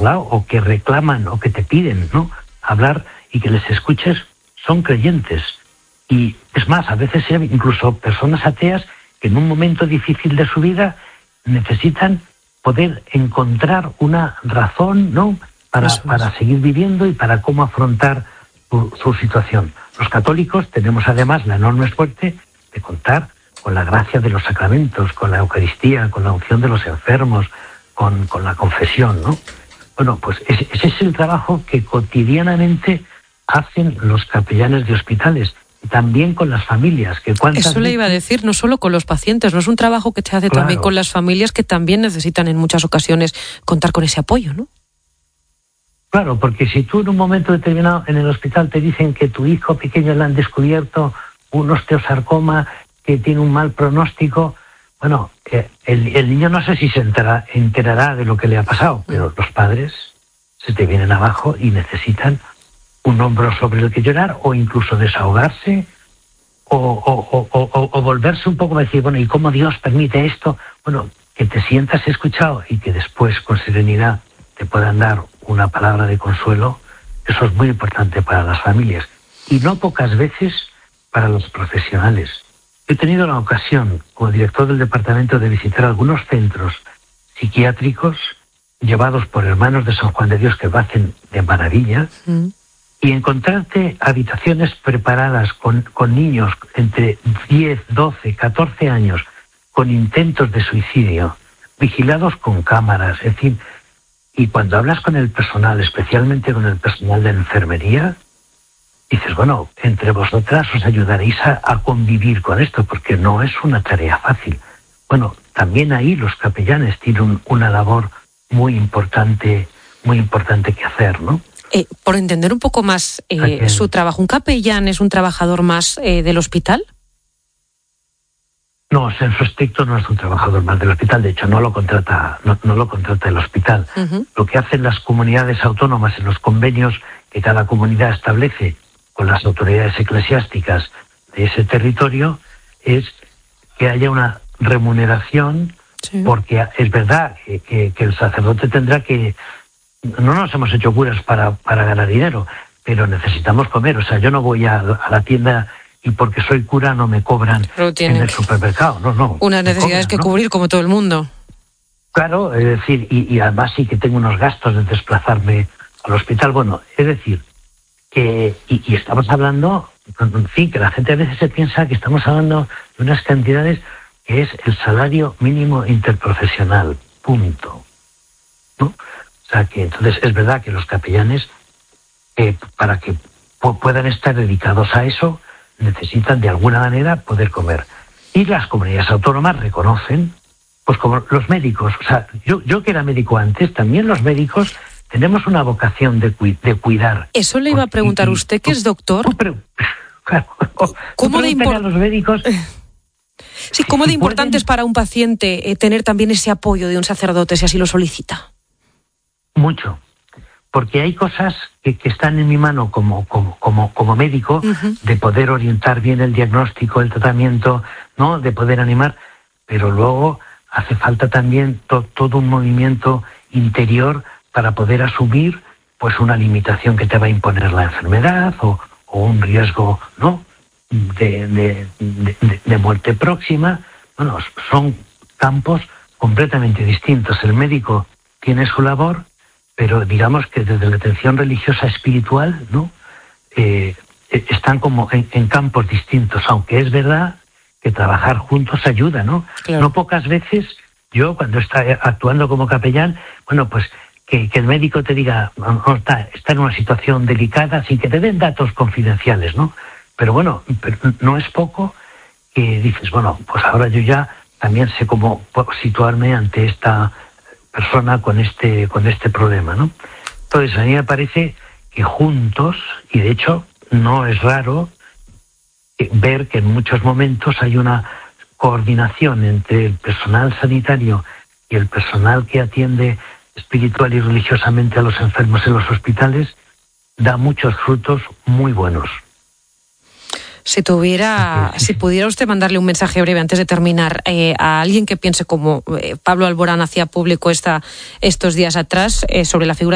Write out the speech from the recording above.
lado, o que reclaman, o que te piden, ¿no?, hablar y que les escuches, son creyentes. Y es más, a veces incluso personas ateas que en un momento difícil de su vida necesitan poder encontrar una razón, ¿no?, para seguir viviendo y para cómo afrontar su situación. Los católicos tenemos además la enorme suerte de contar con la gracia de los sacramentos, con la Eucaristía, con la unción de los enfermos, con la confesión, ¿no? Bueno, pues ese es el trabajo que cotidianamente hacen los capellanes de hospitales, y también con las familias. Eso le iba a decir, no solo con los pacientes, no es un trabajo que se hace también con las familias, que también necesitan en muchas ocasiones contar con ese apoyo, ¿no? Claro, porque si tú en un momento determinado en el hospital te dicen que tu hijo pequeño le han descubierto un osteosarcoma que tiene un mal pronóstico, bueno, el niño no sé si se enterará de lo que le ha pasado, pero los padres se te vienen abajo y necesitan un hombro sobre el que llorar, o incluso desahogarse, o volverse un poco a decir, bueno, ¿y cómo Dios permite esto? Bueno, que te sientas escuchado y que después con serenidad te puedan dar una palabra de consuelo. Eso es muy importante para las familias, y no pocas veces para los profesionales. He tenido la ocasión, como director del departamento, de visitar algunos centros psiquiátricos llevados por hermanos de San Juan de Dios, que lo hacen de maravilla, y encontrarte habitaciones preparadas con niños entre 10, 12, 14 años con intentos de suicidio, vigilados con cámaras, es decir, y cuando hablas con el personal, especialmente con el personal de enfermería, dices, bueno, entre vosotras os ayudaréis a convivir con esto, porque no es una tarea fácil. Bueno, también ahí los capellanes tienen una labor muy importante que hacer, ¿no? Por entender un poco más su trabajo, ¿un capellán es un trabajador más del hospital? No, en su estricto no es un trabajador más del hospital. De hecho, no lo contrata el hospital. Lo que hacen las comunidades autónomas en los convenios que cada comunidad establece con las autoridades eclesiásticas de ese territorio es que haya una remuneración, porque es verdad que el sacerdote tendrá que... No nos hemos hecho curas para ganar dinero, pero necesitamos comer. O sea, yo no voy a la tienda y porque soy cura no me cobran en el supermercado. No. Unas necesidades que cubrir como todo el mundo. Claro, es decir, y además sí que tengo unos gastos de desplazarme al hospital. Bueno, es decir, que y estamos hablando, en fin, que la gente a veces se piensa que estamos hablando de unas cantidades que es el salario mínimo interprofesional, punto, ¿no? O sea, que entonces es verdad que los capellanes, para que puedan estar dedicados a eso, necesitan de alguna manera poder comer. Y las comunidades autónomas reconocen, pues como los médicos, o sea, yo que era médico antes, también los médicos tenemos una vocación de cuidar. Eso le iba a preguntar, usted que es doctor. Claro, ¿Cómo de los médicos? Sí, ¿cómo de importante es para un paciente tener también ese apoyo de un sacerdote si así lo solicita? Mucho, porque hay cosas que están en mi mano como médico, de poder orientar bien el diagnóstico, el tratamiento, ¿no?, de poder animar, pero luego hace falta también todo un movimiento interior para poder asumir pues una limitación que te va a imponer la enfermedad o un riesgo, ¿no?, de muerte próxima. Bueno, son campos completamente distintos. El médico tiene su labor, pero digamos que desde la atención religiosa espiritual, ¿no?, están como en campos distintos, aunque es verdad que trabajar juntos ayuda, ¿no? Claro. No pocas veces yo, cuando está actuando como capellán, bueno, pues que el médico te diga, está en una situación delicada, sin que te den datos confidenciales, ¿no? Pero bueno, no es poco que dices, bueno, pues ahora yo ya también sé cómo situarme ante esta persona con este problema, ¿no? Entonces, a mí me parece que juntos, y de hecho no es raro ver que en muchos momentos hay una coordinación entre el personal sanitario y el personal que atiende espiritual y religiosamente a los enfermos en los hospitales, da muchos frutos muy buenos. Si pudiera usted mandarle un mensaje breve antes de terminar a alguien que piense como Pablo Alborán hacía público estos días atrás sobre la figura